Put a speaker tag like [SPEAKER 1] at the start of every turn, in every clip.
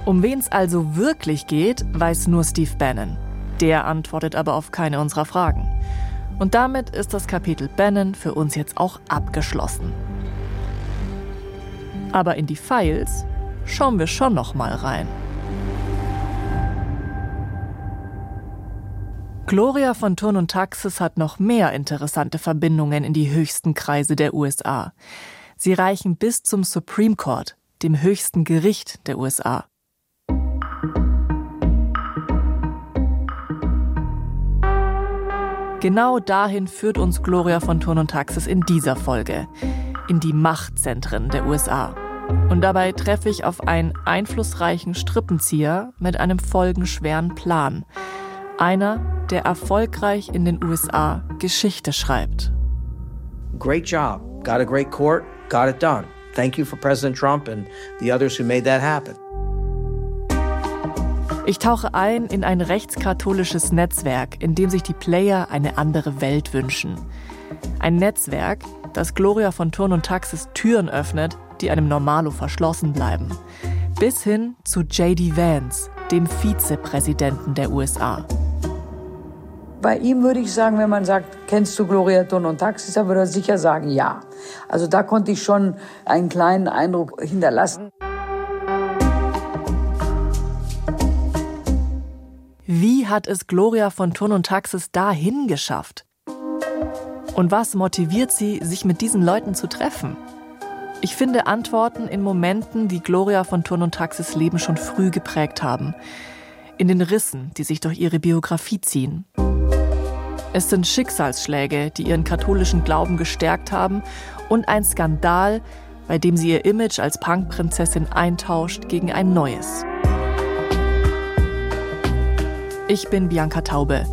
[SPEAKER 1] Um wen es also wirklich geht, weiß nur Steve Bannon. Der antwortet aber auf keine unserer Fragen. Und damit ist das Kapitel Bannon für uns jetzt auch abgeschlossen. Aber in die Files schauen wir schon noch mal rein. Gloria von Thurn und Taxis hat noch mehr interessante Verbindungen in die höchsten Kreise der USA. Sie reichen bis zum Supreme Court, dem höchsten Gericht der USA. Genau dahin führt uns Gloria von Thurn und Taxis in dieser Folge, in die Machtzentren der USA. Und dabei treffe ich auf einen einflussreichen Strippenzieher mit einem folgenschweren Plan. Einer, der erfolgreich in den USA Geschichte schreibt.
[SPEAKER 2] Great job. Got a great court. Got it done. Thank you for President Trump and the others who made that happen.
[SPEAKER 1] Ich tauche ein in ein rechtskatholisches Netzwerk, in dem sich die Player eine andere Welt wünschen. Ein Netzwerk, das Gloria von Thurn und Taxis Türen öffnet, die einem Normalo verschlossen bleiben. Bis hin zu J.D. Vance, dem Vizepräsidenten der USA.
[SPEAKER 3] Bei ihm würde ich sagen, wenn man sagt, kennst du Gloria Thurn und Taxis, dann würde er sicher sagen, ja. Also da konnte ich schon einen kleinen Eindruck hinterlassen.
[SPEAKER 1] Wie hat es Gloria von Thurn und Taxis dahin geschafft? Und was motiviert sie, sich mit diesen Leuten zu treffen? Ich finde Antworten in Momenten, die Gloria von Thurn und Taxis Leben schon früh geprägt haben. In den Rissen, die sich durch ihre Biografie ziehen. Es sind Schicksalsschläge, die ihren katholischen Glauben gestärkt haben und ein Skandal, bei dem sie ihr Image als Punkprinzessin eintauscht gegen ein neues. Ich bin Bianca Taube.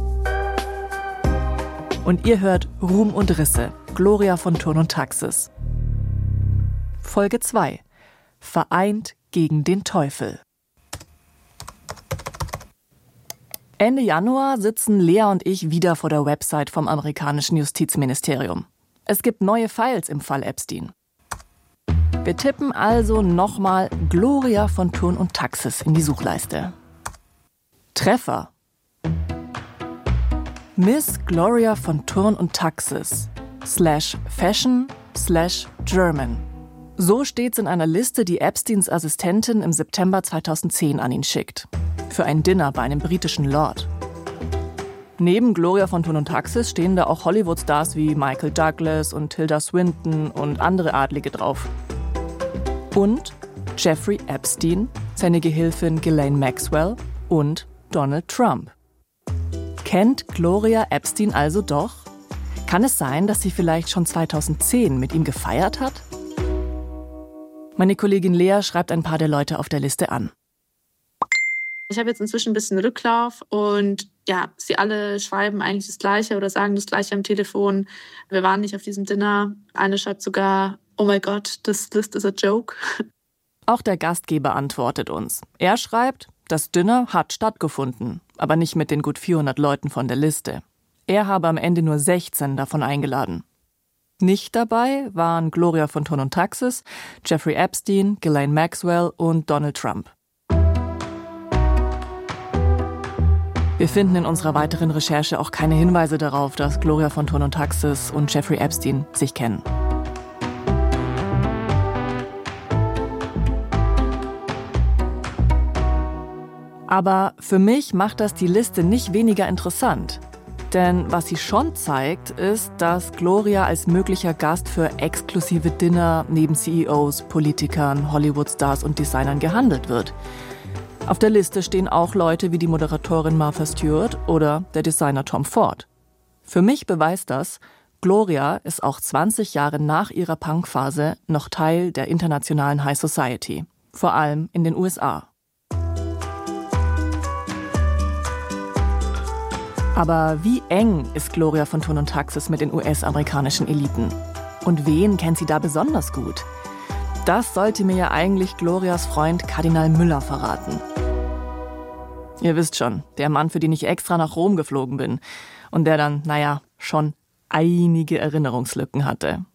[SPEAKER 1] Und ihr hört Ruhm und Risse, Gloria von Thurn und Taxis. Folge 2. Vereint gegen den Teufel. Ende Januar sitzen Lea und ich wieder vor der Website vom amerikanischen Justizministerium. Es gibt neue Files im Fall Epstein. Wir tippen also nochmal Gloria von Thurn und Taxis in die Suchleiste. Treffer. Miss Gloria von Thurn und Taxis /fashion/German. So steht's in einer Liste, die Epsteins Assistentin im September 2010 an ihn schickt. Für ein Dinner bei einem britischen Lord. Neben Gloria von Thurn und Taxis stehen da auch Hollywood-Stars wie Michael Douglas und Tilda Swinton und andere Adlige drauf. Und Jeffrey Epstein, seine Gehilfin Ghislaine Maxwell und Donald Trump. Kennt Gloria Epstein also doch? Kann es sein, dass sie vielleicht schon 2010 mit ihm gefeiert hat? Meine Kollegin Lea schreibt ein paar der Leute auf der Liste an.
[SPEAKER 4] Ich habe jetzt inzwischen ein bisschen Rücklauf und ja, sie alle schreiben eigentlich das Gleiche oder sagen das Gleiche am Telefon. Wir waren nicht auf diesem Dinner. Eine schreibt sogar, oh my God, this list is a joke.
[SPEAKER 1] Auch der Gastgeber antwortet uns. Er schreibt, das Dinner hat stattgefunden, aber nicht mit den gut 400 Leuten von der Liste. Er habe am Ende nur 16 davon eingeladen. Nicht dabei waren Gloria von Thurn und Taxis, Jeffrey Epstein, Ghislaine Maxwell und Donald Trump. Wir finden in unserer weiteren Recherche auch keine Hinweise darauf, dass Gloria von Thurn und Taxis und Jeffrey Epstein sich kennen. Aber für mich macht das die Liste nicht weniger interessant. Denn was sie schon zeigt, ist, dass Gloria als möglicher Gast für exklusive Dinner neben CEOs, Politikern, Hollywood-Stars und Designern gehandelt wird. Auf der Liste stehen auch Leute wie die Moderatorin Martha Stewart oder der Designer Tom Ford. Für mich beweist das, Gloria ist auch 20 Jahre nach ihrer Punkphase noch Teil der internationalen High Society, vor allem in den USA. Aber wie eng ist Gloria von Thurn und Taxis mit den US-amerikanischen Eliten? Und wen kennt sie da besonders gut? Das sollte mir ja eigentlich Glorias Freund Kardinal Müller verraten. Ihr wisst schon, der Mann, für den ich extra nach Rom geflogen bin und der dann, schon einige Erinnerungslücken hatte.